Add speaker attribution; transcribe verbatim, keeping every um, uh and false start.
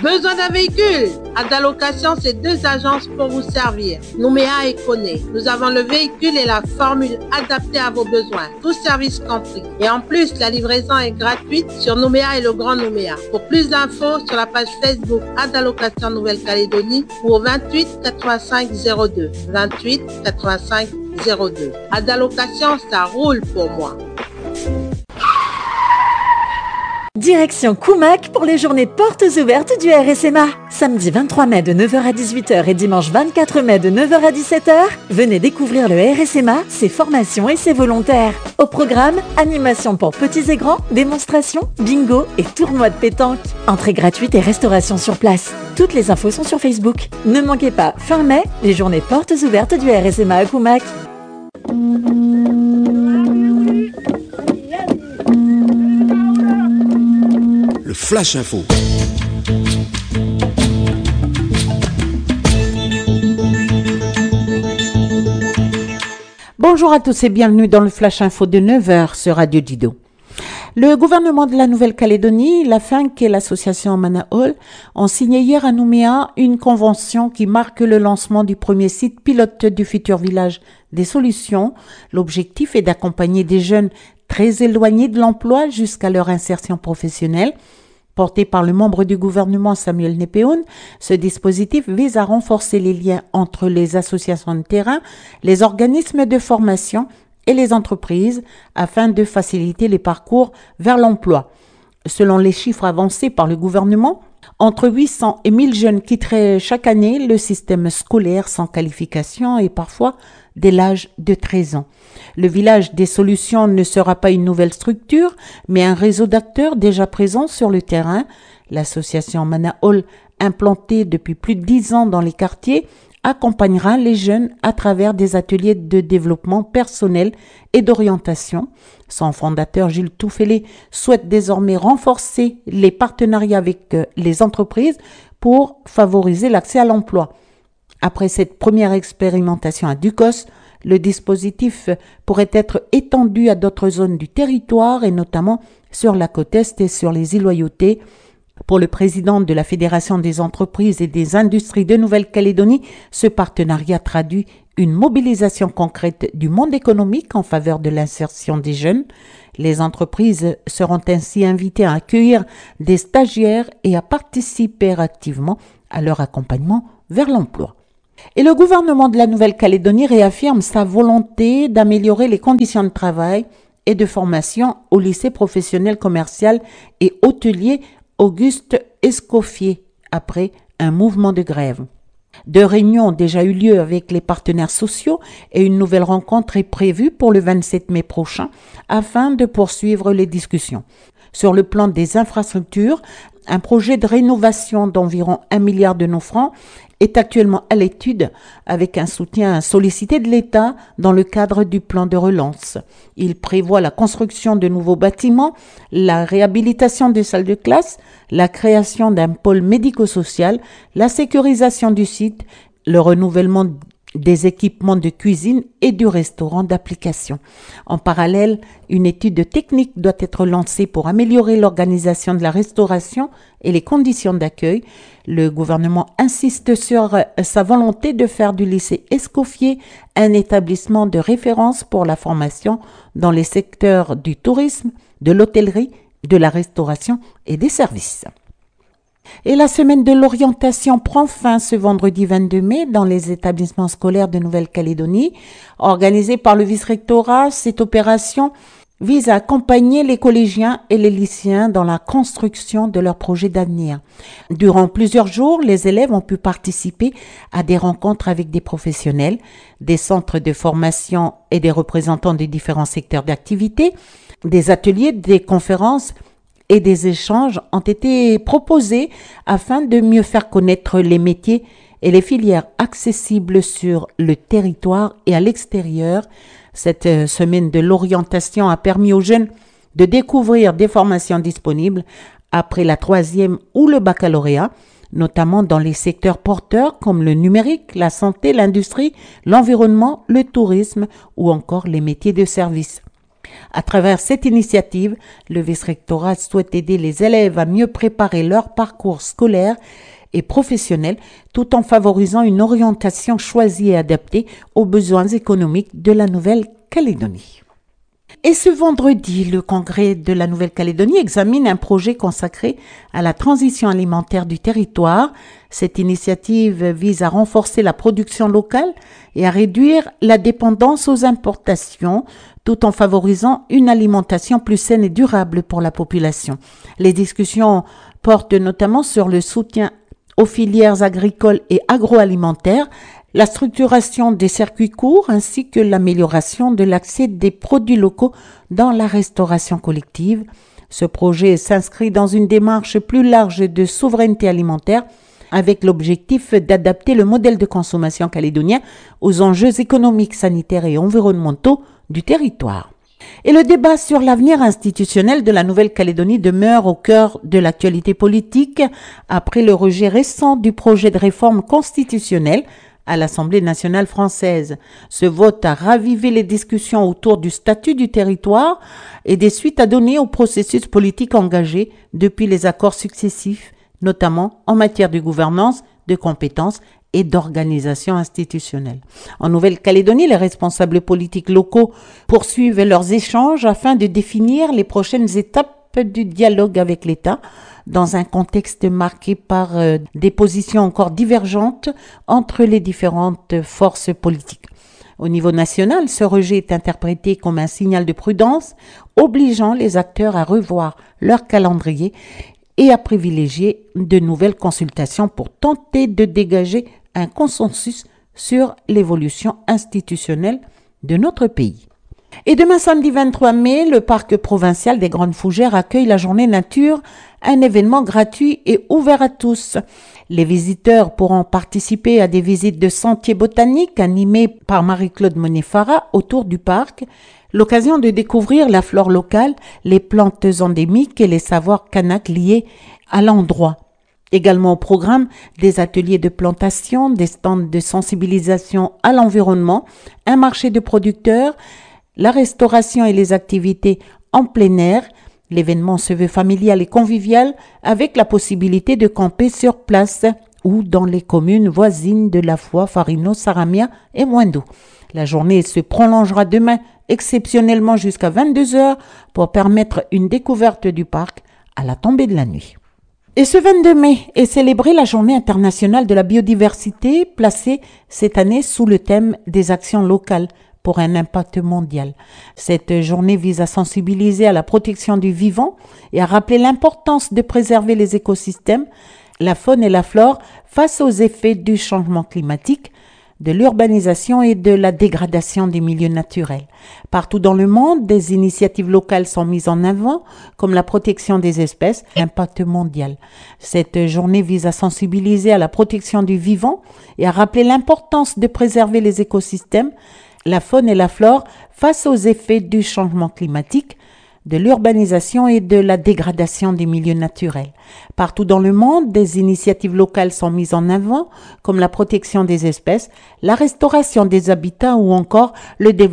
Speaker 1: Besoin d'un véhicule? Adalocation, c'est deux agences pour vous servir. Nouméa et Koné. Nous avons le véhicule et la formule adaptée à vos besoins. Tous services compris. Et en plus, la livraison est gratuite sur Nouméa et le Grand Nouméa. Pour plus d'infos, sur la page Facebook Adalocation Nouvelle-Calédonie ou au vingt-huit quatre-vingt-cinq zéro deux. vingt-huit quatre-vingt-cinq zéro deux. Adalocation, ça roule pour moi.
Speaker 2: Direction Koumak pour les journées portes ouvertes du R S M A. Samedi vingt-trois mai de neuf heures à dix-huit heures et dimanche vingt-quatre mai de neuf heures à dix-sept heures, venez découvrir le R S M A, ses formations et ses volontaires. Au programme, animation pour petits et grands, démonstrations, bingo et tournois de pétanque. Entrée gratuite et restauration sur place. Toutes les infos sont sur Facebook. Ne manquez pas, fin mai, les journées portes ouvertes du R S M A à Koumak.
Speaker 3: Le Flash Info.
Speaker 4: Bonjour à tous et bienvenue dans le Flash Info de neuf heures sur Radio Dido. Le gouvernement de la Nouvelle-Calédonie, la F A N C et l'association Manaol ont signé hier à Nouméa une convention qui marque le lancement du premier site pilote du futur village des solutions. L'objectif est d'accompagner des jeunes très éloignés de l'emploi jusqu'à leur insertion professionnelle. Porté par le membre du gouvernement Samuel Népehoun, ce dispositif vise à renforcer les liens entre les associations de terrain, les organismes de formation et les entreprises afin de faciliter les parcours vers l'emploi. Selon les chiffres avancés par le gouvernement, entre huit cents et mille jeunes quitteraient chaque année le système scolaire sans qualification et parfois dès l'âge de treize ans. Le village des solutions ne sera pas une nouvelle structure, mais un réseau d'acteurs déjà présents sur le terrain. L'association Manaol, implantée depuis plus de dix ans dans les quartiers, accompagnera les jeunes à travers des ateliers de développement personnel et d'orientation. Son fondateur Gilles Toufélé souhaite désormais renforcer les partenariats avec les entreprises pour favoriser l'accès à l'emploi. Après cette première expérimentation à Ducos, le dispositif pourrait être étendu à d'autres zones du territoire et notamment sur la côte Est et sur les îles Loyauté. Pour le président de la Fédération des entreprises et des industries de Nouvelle-Calédonie, ce partenariat traduit une mobilisation concrète du monde économique en faveur de l'insertion des jeunes. Les entreprises seront ainsi invitées à accueillir des stagiaires et à participer activement à leur accompagnement vers l'emploi. Et le gouvernement de la Nouvelle-Calédonie réaffirme sa volonté d'améliorer les conditions de travail et de formation au lycée professionnel commercial et hôtelier Auguste Escoffier après un mouvement de grève. Deux réunions ont déjà eu lieu avec les partenaires sociaux et une nouvelle rencontre est prévue pour le vingt-sept mai prochain afin de poursuivre les discussions. Sur le plan des infrastructures, un projet de rénovation d'environ un milliard de nos francs est actuellement à l'étude avec un soutien sollicité de l'État dans le cadre du plan de relance. Il prévoit la construction de nouveaux bâtiments, la réhabilitation des salles de classe, la création d'un pôle médico-social, la sécurisation du site, le renouvellement des équipements de cuisine et du restaurant d'application. En parallèle, une étude technique doit être lancée pour améliorer l'organisation de la restauration et les conditions d'accueil. Le gouvernement insiste sur sa volonté de faire du lycée Escoffier un établissement de référence pour la formation dans les secteurs du tourisme, de l'hôtellerie, de la restauration et des services. Et la semaine de l'orientation prend fin ce vendredi vingt-deux mai dans les établissements scolaires de Nouvelle-Calédonie. Organisée par le vice-rectorat, cette opération vise à accompagner les collégiens et les lycéens dans la construction de leurs projets d'avenir. Durant plusieurs jours, les élèves ont pu participer à des rencontres avec des professionnels, des centres de formation et des représentants des différents secteurs d'activité, des ateliers, des conférences et des échanges ont été proposés afin de mieux faire connaître les métiers et les filières accessibles sur le territoire et à l'extérieur. Cette semaine de l'orientation a permis aux jeunes de découvrir des formations disponibles après la troisième ou le baccalauréat, notamment dans les secteurs porteurs comme le numérique, la santé, l'industrie, l'environnement, le tourisme ou encore les métiers de service. À travers cette initiative, le vice-rectorat souhaite aider les élèves à mieux préparer leur parcours scolaire et professionnel tout en favorisant une orientation choisie et adaptée aux besoins économiques de la Nouvelle-Calédonie. Et ce vendredi, le Congrès de la Nouvelle-Calédonie examine un projet consacré à la transition alimentaire du territoire. Cette initiative vise à renforcer la production locale et à réduire la dépendance aux importations, tout en favorisant une alimentation plus saine et durable pour la population. Les discussions portent notamment sur le soutien aux filières agricoles et agroalimentaires, la structuration des circuits courts ainsi que l'amélioration de l'accès des produits locaux dans la restauration collective. Ce projet s'inscrit dans une démarche plus large de souveraineté alimentaire avec l'objectif d'adapter le modèle de consommation calédonien aux enjeux économiques, sanitaires et environnementaux du territoire. Et le débat sur l'avenir institutionnel de la Nouvelle-Calédonie demeure au cœur de l'actualité politique après le rejet récent du projet de réforme constitutionnelle à l'Assemblée nationale française. Ce vote a ravivé les discussions autour du statut du territoire et des suites à donner au processus politique engagé depuis les accords successifs, notamment en matière de gouvernance, de compétences et d'organisation institutionnelle. En Nouvelle-Calédonie, les responsables politiques locaux poursuivent leurs échanges afin de définir les prochaines étapes du dialogue avec l'État dans un contexte marqué par euh, des positions encore divergentes entre les différentes forces politiques. Au niveau national, ce rejet est interprété comme un signal de prudence, obligeant les acteurs à revoir leur calendrier et à privilégier de nouvelles consultations pour tenter de dégager un consensus sur l'évolution institutionnelle de notre pays. Et demain samedi vingt-trois mai, le parc provincial des Grandes Fougères accueille la journée nature, un événement gratuit et ouvert à tous. Les visiteurs pourront participer à des visites de sentiers botaniques animés par Marie-Claude Monefara autour du parc, l'occasion de découvrir la flore locale, les plantes endémiques et les savoirs kanaks liés à l'endroit. Également au programme, des ateliers de plantation, des stands de sensibilisation à l'environnement, un marché de producteurs, la restauration et les activités en plein air. L'événement se veut familial et convivial avec la possibilité de camper sur place ou dans les communes voisines de La Foix, Farino, Saramia et Moindou. La journée se prolongera demain exceptionnellement jusqu'à vingt-deux heures pour permettre une découverte du parc à la tombée de la nuit. Et ce vingt-deux mai est célébrée la Journée internationale de la biodiversité, placée cette année sous le thème des actions locales pour un impact mondial. Cette journée vise à sensibiliser à la protection du vivant et à rappeler l'importance de préserver les écosystèmes, la faune et la flore face aux effets du changement climatique, de l'urbanisation et de la dégradation des milieux naturels. Partout dans le monde, des initiatives locales sont mises en avant, comme la protection des espèces, l'impact mondial. Cette journée vise à sensibiliser à la protection du vivant et à rappeler l'importance de préserver les écosystèmes, la faune et la flore face aux effets du changement climatique, de l'urbanisation et de la dégradation des milieux naturels. Partout dans le monde, des initiatives locales sont mises en avant, comme la protection des espèces, la restauration des habitats ou encore le développement